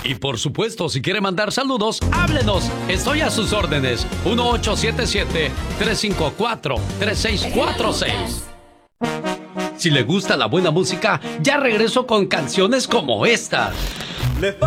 Y por supuesto, si quiere mandar saludos, háblenos. Estoy a sus órdenes. 1877-354-3646. Si le gusta la buena música, ya regreso con canciones como esta. Le